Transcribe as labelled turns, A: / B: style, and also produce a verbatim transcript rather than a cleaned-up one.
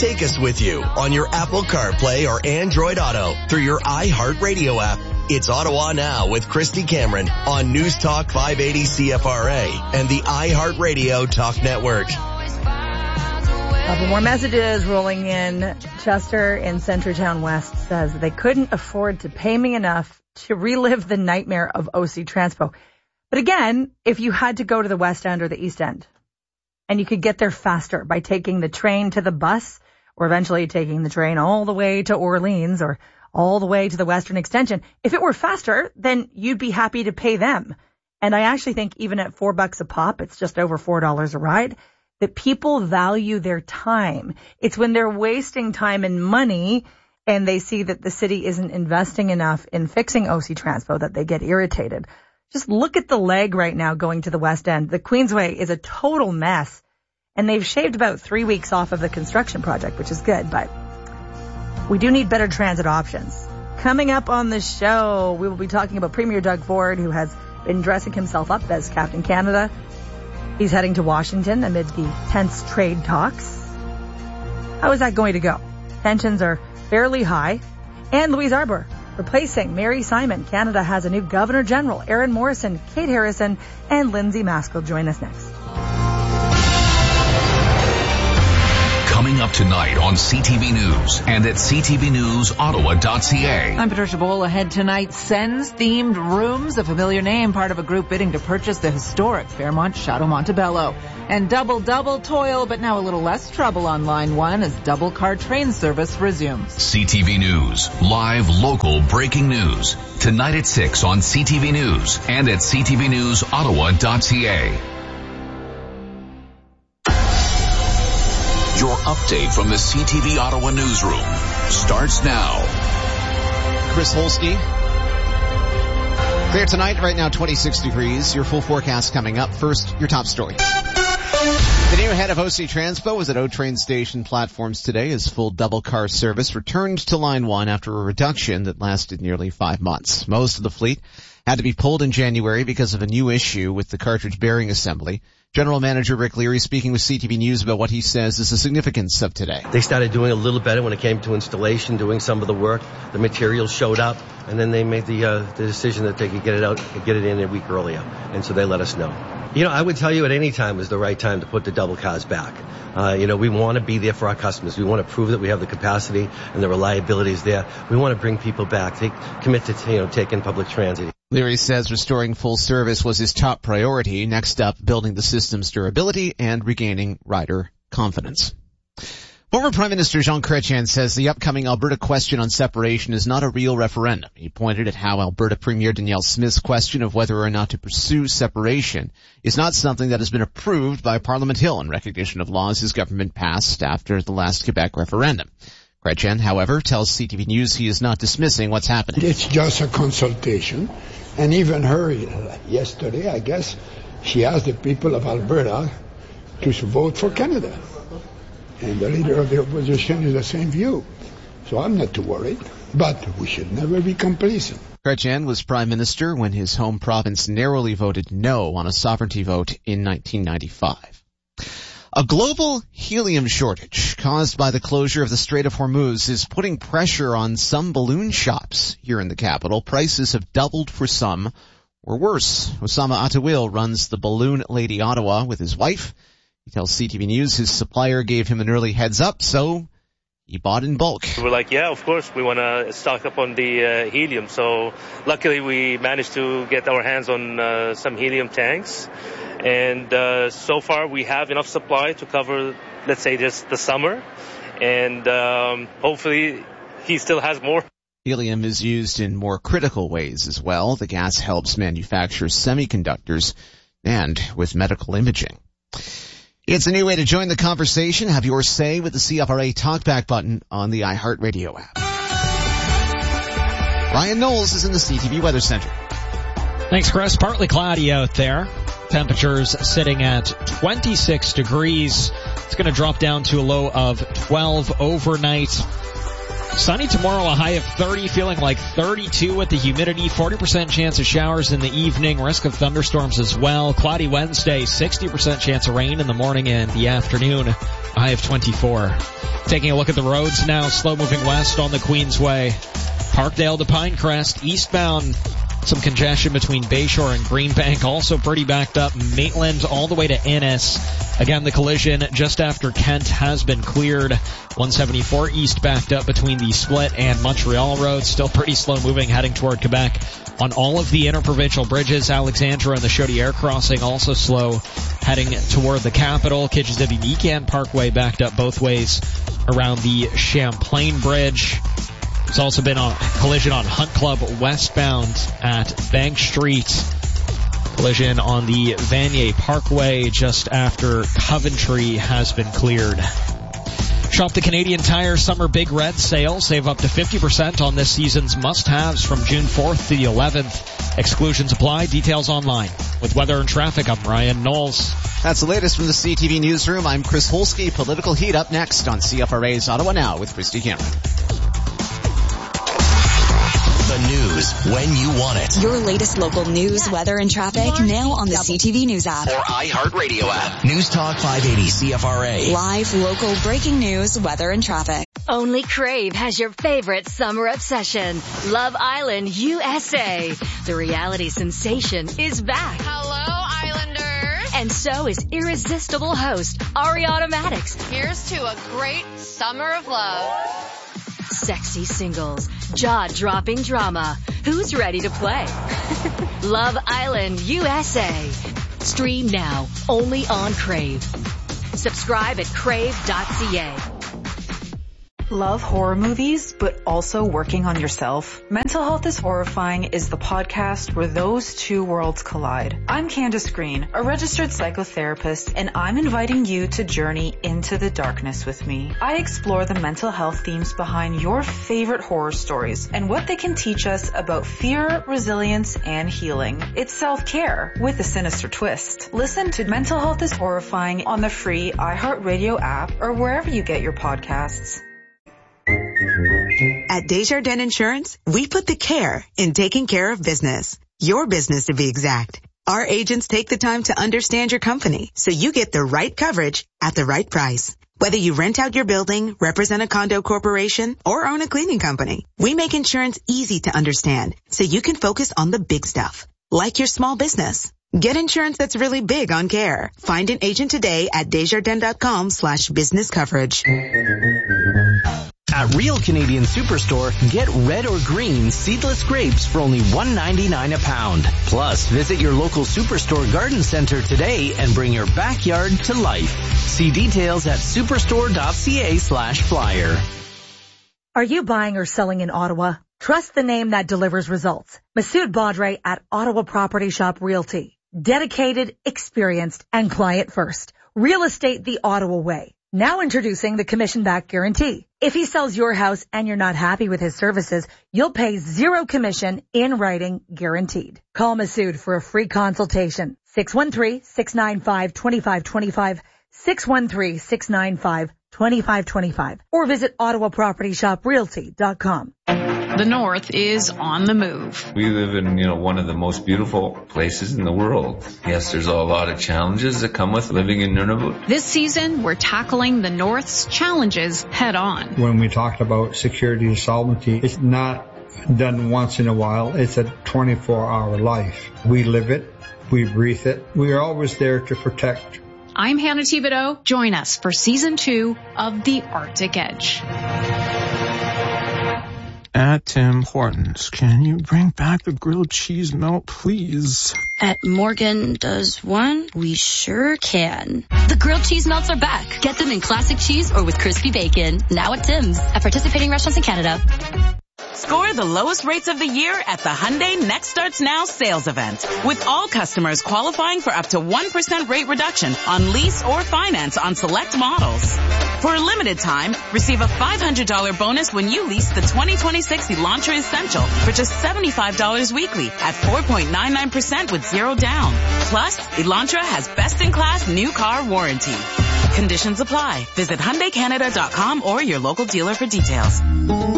A: Take us with you on your Apple CarPlay or Android Auto through your iHeartRadio app. It's Ottawa Now with Christy Cameron on News Talk five eighty C F R A and the iHeartRadio Talk Network.
B: Couple more messages rolling in. Chester in Centretown West says they couldn't afford to pay me enough to relive the nightmare of O C Transpo. But again, if you had to go to the West End or the East End and you could get there faster by taking the train to the bus or eventually taking the train all the way to Orleans or all the way to the Western Extension, if it were faster, then you'd be happy to pay them. And I actually think even at four bucks a pop, it's just over four dollars a ride, that people value their time. It's when they're wasting time and money and they see that the city isn't investing enough in fixing O C Transpo that they get irritated. Just look at the leg right now going to the West End. The Queensway is a total mess, and they've shaved about three weeks off of the construction project, which is good, but we do need better transit options. Coming up on the show, we will be talking about Premier Doug Ford, who has been dressing himself up as Captain Canada. He's heading to Washington amid the tense trade talks. How is that going to go? Tensions are fairly high. And Louise Arbour, replacing Mary Simon. Canada has a new Governor General. Aaron Morrison, Kate Harrison, and Lindsay Maskell join us next.
C: Coming up tonight on C T V News and at c t v news ottawa dot c a.
D: I'm Patricia Bowl. Ahead tonight, Sens-themed rooms, a familiar name, part of a group bidding to purchase the historic Fairmont Chateau Montebello. And double-double toil, but now a little less trouble on Line one as double-car train service resumes.
C: C T V News, live local breaking news. Tonight at six on C T V News and at c t v news ottawa dot c a. Your update from the C T V Ottawa newsroom starts now.
E: Chris Holsky. Clear tonight, right now twenty-six degrees. Your full forecast coming up. First, your top story. The new head of O C Transpo was at O Train Station platforms today as full double-car service returned to Line one after a reduction that lasted nearly five months. Most of the fleet had to be pulled in January because of a new issue with the cartridge bearing assembly. General Manager Rick Leary speaking with C T V News about what he says is the significance of today.
F: They started doing a little better when it came to installation, doing some of the work. The materials showed up, and then they made the uh, the decision that they could get it out, get it in a week earlier, and so they let us know. You know, I would tell you at any time is the right time to put the double cars back. Uh, you know, we want to be there for our customers. We want to prove that we have the capacity and the reliability is there. We want to bring people back. They commit to, you know, taking public transit.
E: Leary says restoring full service was his top priority. Next up, building the system's durability and regaining rider confidence. Former Prime Minister Jean Chrétien says the upcoming Alberta question on separation is not a real referendum. He pointed at how Alberta Premier Danielle Smith's question of whether or not to pursue separation is not something that has been approved by Parliament Hill in recognition of laws his government passed after the last Quebec referendum. Chrétien, however, tells C T V News he is not dismissing what's happening.
G: It's just a consultation. And even her, yesterday, I guess, she asked the people of Alberta to vote for Canada. And the leader of the opposition is the same view. So I'm not too worried. But we should never be complacent.
E: Chrétien was Prime Minister when his home province narrowly voted no on a sovereignty vote in nineteen ninety-five. A global helium shortage caused by the closure of the Strait of Hormuz is putting pressure on some balloon shops here in the capital. Prices have doubled for some, or worse. Osama Atawil runs the Balloon Lady Ottawa with his wife. He tells C T V News his supplier gave him an early heads up, so he bought in bulk.
H: We're like, yeah, of course, we want to stock up on the uh, helium. So luckily we managed to get our hands on uh, some helium tanks. And uh, so far we have enough supply to cover, let's say, just the summer. And um, hopefully he still has more.
E: Helium is used in more critical ways as well. The gas helps manufacture semiconductors and with medical imaging. It's a new way to join the conversation. Have your say with the C F R A Talkback button on the iHeartRadio app. Ryan Knowles is in the C T V Weather Center.
I: Thanks, Chris. Partly cloudy out there. Temperatures sitting at twenty-six degrees. It's going to drop down to a low of twelve overnight. Sunny tomorrow, a high of thirty, feeling like thirty-two with the humidity, forty percent chance of showers in the evening, risk of thunderstorms as well. Cloudy Wednesday, sixty percent chance of rain in the morning and the afternoon, a high of twenty-four. Taking a look at the roads now, slow moving west on the Queensway. Parkdale to Pinecrest, eastbound, some congestion between Bayshore and Greenbank, also pretty backed up. Maitland all the way to Innis. Again, the collision just after Kent has been cleared. one seventy-four east backed up between the Split and Montreal Road. Still pretty slow moving heading toward Quebec. On all of the interprovincial bridges, Alexandra and the Chaudière crossing also slow heading toward the capital. Kitchissippi-Meekan Parkway backed up both ways around the Champlain Bridge. There's also been a collision on Hunt Club westbound at Bank Street. Collision on the Vanier Parkway just after Coventry has been cleared. Shop the Canadian Tire Summer Big Red Sale. Save up to fifty percent on this season's must-haves from June fourth to the eleventh. Exclusions apply. Details online. With weather and traffic, I'm Ryan Knowles.
E: That's the latest from the C T V Newsroom. I'm Chris Holsky. Political heat up next on C F R A's Ottawa Now with Christy Cameron.
A: The news when you want it.
J: Your latest local news, weather, and traffic now on the C T V News app.
A: Or iHeartRadio app. News Talk five eighty C F R A.
J: Live, local, breaking news, weather, and traffic.
K: Only Crave has your favorite summer obsession. Love Island U S A. The reality sensation is back.
L: Hello, Islanders.
K: And so is irresistible host Ariana Maddox.
L: Here's to a great summer of love.
K: Sexy singles, jaw-dropping drama. Who's ready to play? Love Island U S A. Stream now, only on Crave. Subscribe at crave dot c a.
M: Love horror movies, but also working on yourself? Mental Health is Horrifying is the podcast where those two worlds collide. I'm Candace Green, a registered psychotherapist, and I'm inviting you to journey into the darkness with me. I explore the mental health themes behind your favorite horror stories and what they can teach us about fear, resilience, and healing. It's self-care with a sinister twist. Listen to Mental Health is Horrifying on the free iHeartRadio app or wherever you get your podcasts.
N: At Desjardins Insurance, we put the care in taking care of business. Your business, to be exact. Our agents take the time to understand your company so you get the right coverage at the right price. Whether you rent out your building, represent a condo corporation, or own a cleaning company, we make insurance easy to understand so you can focus on the big stuff, like your small business. Get insurance that's really big on care. Find an agent today at Desjardins.com slash business coverage.
O: At Real Canadian Superstore, get red or green seedless grapes for only one ninety-nine a pound. Plus, visit your local Superstore garden center today and bring your backyard to life. See details at superstore.ca slash flyer.
B: Are you buying or selling in Ottawa? Trust the name that delivers results. Masood Badre at Ottawa Property Shop Realty. Dedicated, experienced, and client first. Real estate the Ottawa way. Now introducing the commission-back guarantee. If he sells your house and you're not happy with his services, you'll pay zero commission in writing guaranteed. Call Masood for a free consultation. six one three, six nine five, two five two five, six one three, six nine five, two five two five, or visit ottawa property shop realty dot com.
P: The North is on the move.
Q: We live in, you know, one of the most beautiful places in the world. Yes, there's a lot of challenges that come with living in Nunavut.
P: This season, we're tackling the North's challenges head on.
R: When we talk about security and sovereignty, it's not done once in a while. It's a twenty-four hour life. We live it. We breathe it. We are always there to protect.
P: I'm Hannah Thibodeau. Join us for season two of The Arctic Edge.
S: At Tim Hortons, can you bring back the grilled cheese melt, please?
T: At Morgan Does One, we sure can.
K: The grilled cheese melts are back. Get them in classic cheese or with crispy bacon. Now at Tim's. At participating restaurants in Canada.
U: Score the lowest rates of the year at the Hyundai Next Starts Now sales event. With all customers qualifying for up to one percent rate reduction on lease or finance on select models. For a limited time, receive a five hundred dollars bonus when you lease the twenty twenty-six Elantra Essential for just seventy-five dollars weekly at four point nine nine percent with zero down. Plus, Elantra has best-in-class new car warranty. Conditions apply. Visit Hyundai Canada dot com or your local dealer for details.